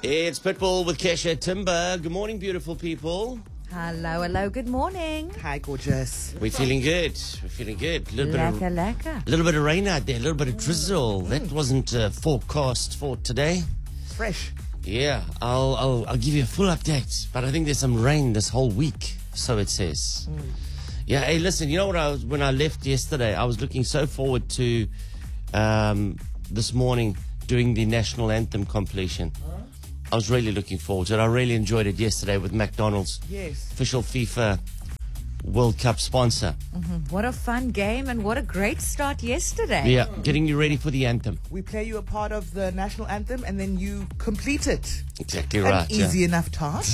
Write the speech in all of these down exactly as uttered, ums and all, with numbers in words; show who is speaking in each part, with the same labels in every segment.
Speaker 1: It's Pitbull with Kesha Timber. Good morning, beautiful people.
Speaker 2: Hello, hello, good morning.
Speaker 3: Hi, gorgeous.
Speaker 1: We're feeling good. We're feeling good. A little
Speaker 2: Laka,
Speaker 1: bit of,
Speaker 2: laka.
Speaker 1: little bit of rain out there, a little bit of drizzle. That wasn't uh, forecast for today.
Speaker 3: It's fresh.
Speaker 1: Yeah, I'll, I'll I'll give you a full update. But I think there's some rain this whole week, so it says. Mm. Yeah, hey, listen, you know what I was, when I left yesterday, I was looking so forward to um, this morning doing the national anthem completion. Huh? I was really looking forward to it. I really enjoyed it yesterday with McDonald's.
Speaker 3: Yes.
Speaker 1: Official FIFA World Cup sponsor.
Speaker 2: Mm-hmm. What a fun game and what a great start yesterday.
Speaker 1: Yeah, getting you ready for the anthem.
Speaker 3: We play you a part of the national anthem and then you complete it.
Speaker 1: Exactly
Speaker 3: An
Speaker 1: right.
Speaker 3: easy
Speaker 1: yeah.
Speaker 3: enough task.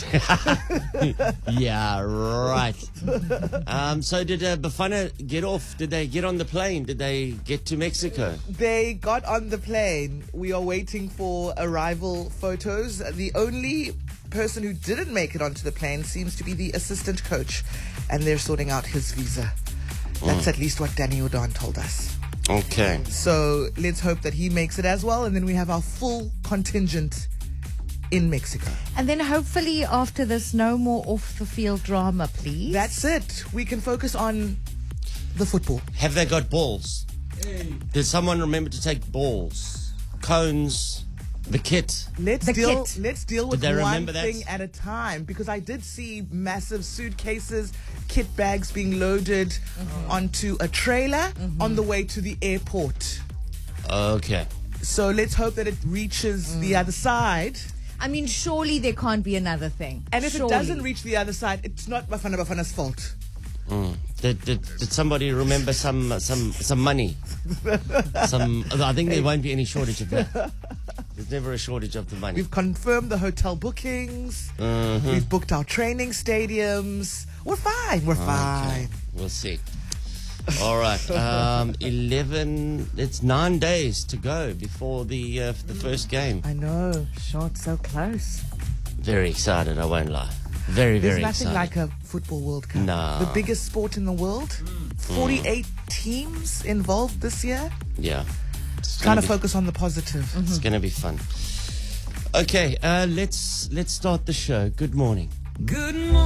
Speaker 1: Yeah, right. um, so did uh, Bafana get off? Did they get on the plane? Did they get to Mexico?
Speaker 3: They got on the plane. We are waiting for arrival photos. The only person who didn't make it onto the plane seems to be the assistant coach, and they're sorting out his visa. That's mm. at least what Danny O'Don told us.
Speaker 1: Okay.
Speaker 3: So let's hope that he makes it as well, and then we have our full contingent in Mexico.
Speaker 2: And then hopefully after this, no more off-the-field drama, please.
Speaker 3: That's it. We can focus on the football.
Speaker 1: Have they got balls? Hey. Did someone remember to take balls, cones, the kit?
Speaker 3: Let's
Speaker 2: the
Speaker 3: deal.
Speaker 2: kit.
Speaker 3: Let's deal with
Speaker 1: one
Speaker 3: one thing at a time, because I did see massive suitcases, kit bags being loaded mm-hmm. onto a trailer mm-hmm. on the way to the airport.
Speaker 1: Okay.
Speaker 3: So let's hope that it reaches mm. the other side.
Speaker 2: I mean, surely there can't be another thing.
Speaker 3: And if
Speaker 2: surely.
Speaker 3: it doesn't reach the other side, it's not Bafana Bafana's fault.
Speaker 1: Mm. Did, did, did somebody remember some some some money? some. I think there won't be any shortage of that. There's never a shortage of the money.
Speaker 3: We've confirmed the hotel bookings.
Speaker 1: Mm-hmm.
Speaker 3: We've booked our training stadiums. We're fine. We're fine.
Speaker 1: Okay. We'll see. All right. Um, Eleven. It's nine days to go before the uh, the first game.
Speaker 3: I know.
Speaker 2: Short, so close.
Speaker 1: Very excited. I won't lie. Very,
Speaker 3: There's
Speaker 1: very
Speaker 3: nothing
Speaker 1: excited.
Speaker 3: like a football World Cup.
Speaker 1: No.
Speaker 3: The biggest sport in the world. forty-eight mm. teams involved this year.
Speaker 1: Yeah.
Speaker 3: Trying to focus on the positive.
Speaker 1: Mm-hmm. It's going to be fun. Okay, uh, let's let's start the show. Good morning.
Speaker 4: Good morning.